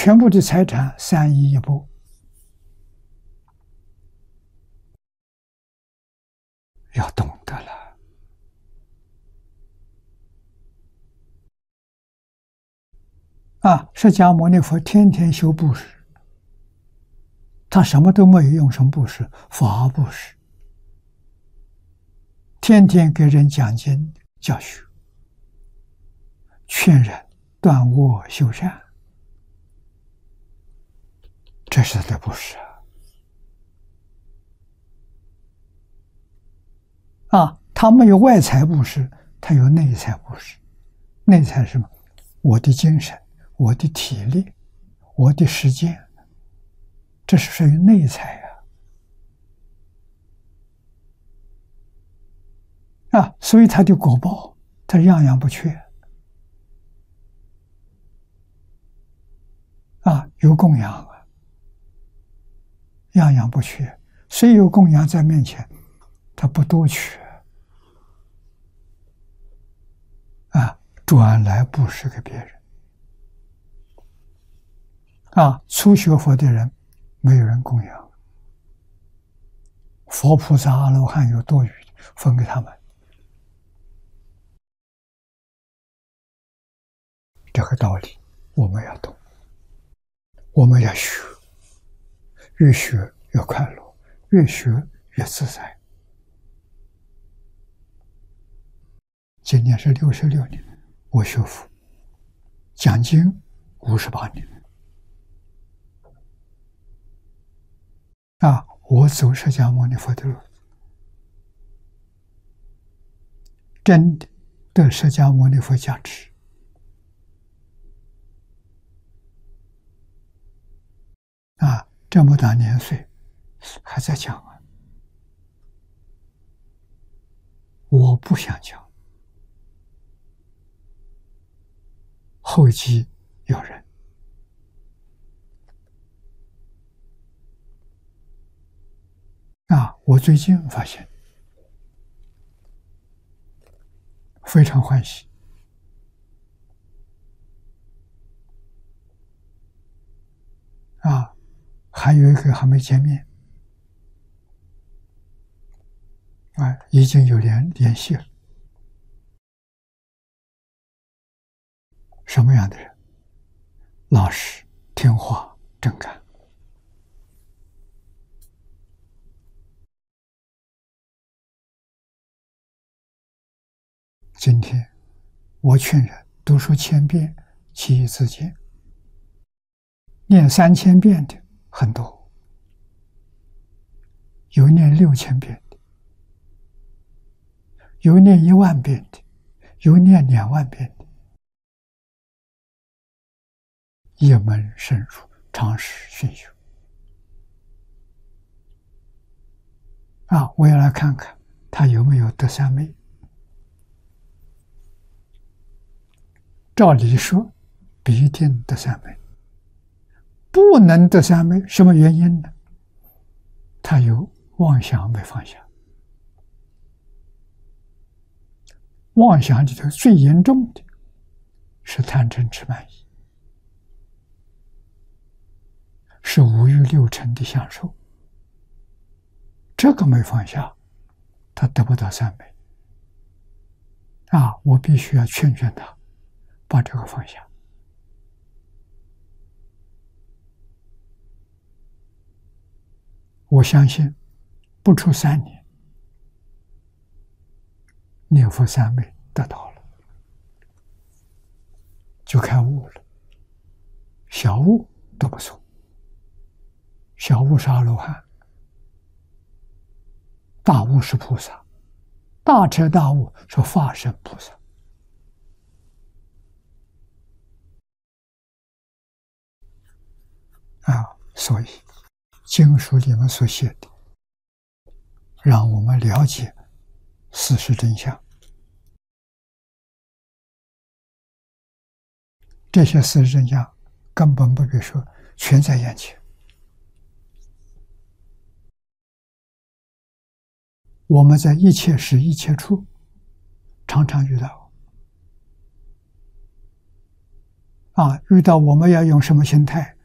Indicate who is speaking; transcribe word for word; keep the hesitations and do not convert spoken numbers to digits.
Speaker 1: 全部的财产三亿一波，要懂得了。啊，释迦牟尼佛天天修布施，他什么都没有用，什么布施？法布施，天天给人讲经教学，劝人断恶修善，这是他的布施啊！啊，他没有外财布施，他有内财布施。内财是什么？我的精神，我的体力，我的时间，这是属于内财啊！啊，所以他的果报，他样样不缺。啊，有供养啊，样样不缺。虽有供养在面前，他不多缺。啊，转来布施给别人。啊，初学佛的人，没有人供养，佛菩萨阿罗汉有多余，分给他们。这个道理我们要懂，我们要学，越学越快乐，越学越自在。今年是六十六年，我学佛讲经五十八年。啊，我走释迦牟尼佛的路，真的得释迦牟尼佛加持。啊，这么大年岁还在讲啊！我不想讲，后继有人。啊，我最近发现非常欢喜。啊，还有一个还没见面，啊，已经有联联系了。什么样的人？老实、听话、正干。今天我劝人读书千遍，其义自见。念三千遍的很多，有念六千遍的，有念一万遍的，有念两万遍的。一门深入，常识熏修。啊，我要来看看他有没有得三昧。照理说，必定得三昧。不能得三昧，什么原因呢？他有妄想没放下。妄想里头最严重的是贪嗔痴慢疑，是五欲六尘的享受。这个没放下，他得不到三昧。啊，我必须要劝劝他，把这个放下。我相信，不出三年，念佛三昧得到了，就开悟了。小悟都不错，小悟是阿罗汉，大悟是菩萨，大彻大悟是化身菩萨。啊，所以经书里面所写的，让我们了解事实真相。这些事实真相根本不必说，全在眼前。我们在一切时一切处常常遇到。 啊，遇到我们要用什么心态？